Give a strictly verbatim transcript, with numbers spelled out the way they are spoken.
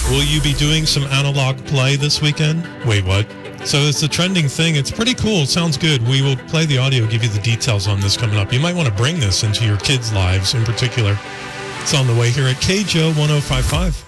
Will you be doing some analog play this weekend? Wait, what? So it's a trending thing. It's pretty cool. It sounds good. We will play the audio, give you the details on this coming up. You might want to bring this into your kids' lives in particular. It's on the way here at K J O one oh five point five.